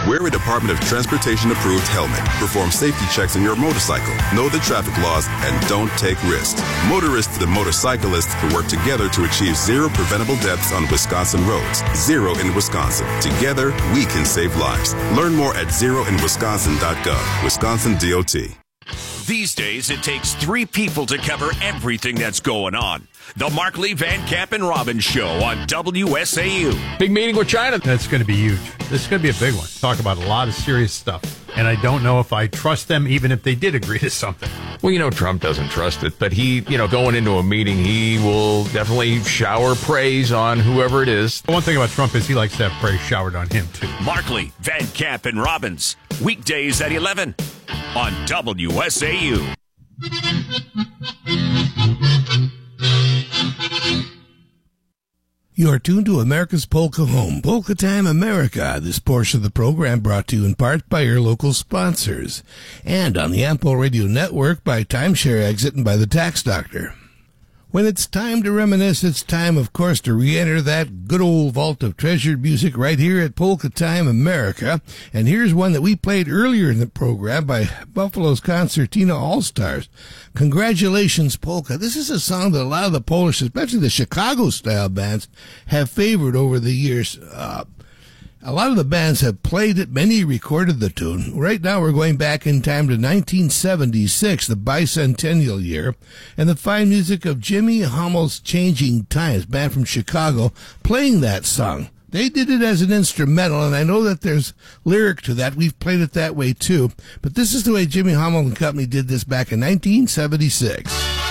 Wear a Department of Transportation approved helmet. Perform safety checks on your motorcycle. Know the traffic laws and don't take risks. Motorists and motorcyclists can work together to achieve zero preventable deaths on Wisconsin roads. Zero in Wisconsin. Together, we can save lives. Learn more at zeroinwisconsin.gov. Wisconsin DOT. These days, it takes 3 people to cover everything that's going on. The Markley, Van Camp, and Robbins Show on WSAU. Big meeting with China. That's going to be huge. This is going to be a big one. Talk about a lot of serious stuff. And I don't know if I trust them, even if they did agree to something. Well, Trump doesn't trust it, but he, going into a meeting, he will definitely shower praise on whoever it is. The one thing about Trump is he likes to have praise showered on him, too. Markley, Van Camp, and Robbins. Weekdays at 11 on WSAU. You are tuned to America's Polka Home, Polka Time America. This portion of the program brought to you in part by your local sponsors. And on the Ample Radio Network by Timeshare Exit and by the Tax Doctor. When it's time to reminisce, it's time, of course, to re-enter that good old vault of treasured music right here at Polka Time America. And here's one that we played earlier in the program by Buffalo's Concertina All-Stars. Congratulations, Polka. This is a song that a lot of the Polish, especially the Chicago-style bands, have favored over the years. A lot of the bands have played it. Many recorded the tune. Right now we're going back in time to 1976, the bicentennial year, and the fine music of Jimmy Hummel's Changing Times, band from Chicago, playing that song. They did it as an instrumental, and I know that there's lyric to that. We've played it that way too. But this is the way Jimmy Hummel and Company did this back in 1976.